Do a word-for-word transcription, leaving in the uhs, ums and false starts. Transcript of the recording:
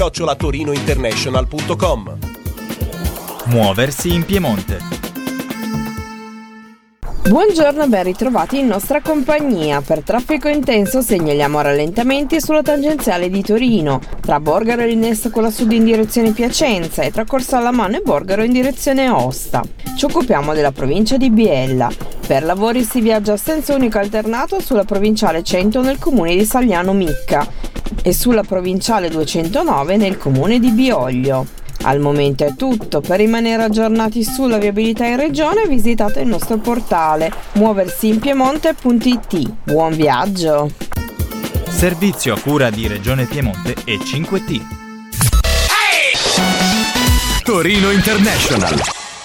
chiocciola torinointernational punto com. Muoversi in Piemonte. Buongiorno e ben ritrovati in nostra compagnia. Per traffico intenso segnaliamo rallentamenti sulla tangenziale di Torino, tra Borgaro e Linesto con la sud in direzione Piacenza e tra Corso Alamanno e Borgaro in direzione Aosta. Ci occupiamo della provincia di Biella. Per lavori si viaggia a senso unico alternato sulla provinciale cento nel comune di Sagliano Micca e sulla provinciale duecentonove nel comune di Bioglio. Al momento è tutto. Per rimanere aggiornati sulla viabilità in regione visitate il nostro portale muoversiinpiemonte punto it. Buon viaggio! Servizio a cura di Regione Piemonte e cinque T. Torino International.